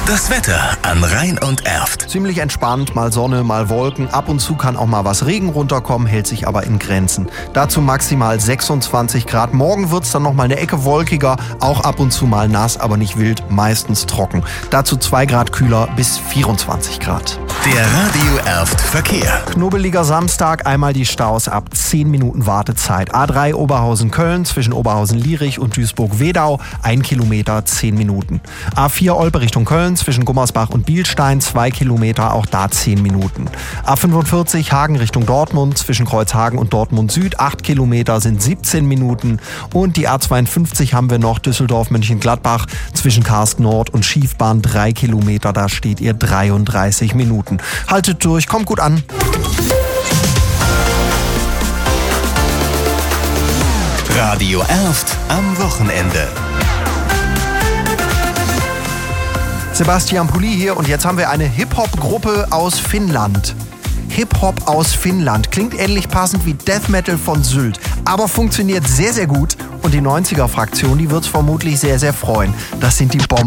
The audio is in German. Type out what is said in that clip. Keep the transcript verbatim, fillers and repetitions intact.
Das Wetter an Rhein und Erft. Ziemlich entspannt, mal Sonne, mal Wolken. Ab und zu kann auch mal was Regen runterkommen, hält sich aber in Grenzen. Dazu maximal sechsundzwanzig Grad. Morgen wird's dann noch mal eine Ecke wolkiger, auch ab und zu mal nass, aber nicht wild, meistens trocken. Dazu zwei Grad kühler bis vierundzwanzig Grad. Der Radio Erft Verkehr. Knubbeliger Samstag, einmal die Staus ab zehn Minuten Wartezeit. A drei Oberhausen-Köln zwischen Oberhausen-Lierich und Duisburg-Wedau, ein Kilometer, zehn Minuten. A vier Olpe Richtung Köln zwischen Gummersbach und Bielstein, zwei Kilometer, auch da zehn Minuten. A fünfundvierzig Hagen Richtung Dortmund zwischen Kreuzhagen und Dortmund Süd, acht Kilometer sind siebzehn Minuten. Und die A zweiundfünfzig haben wir noch Düsseldorf-Mönchengladbach zwischen Karst Nord und Schiefbahn, drei Kilometer, da steht ihr dreiunddreißig Minuten. Haltet durch, kommt gut an. Radio Erft am Wochenende. Sebastian Pulli hier und jetzt haben wir eine Hip-Hop-Gruppe aus Finnland. Hip-Hop aus Finnland. Klingt ähnlich passend wie Death Metal von Sylt, aber funktioniert sehr, sehr gut. Und die neunziger-Fraktion, die wird's vermutlich sehr, sehr freuen. Das sind die Bomben.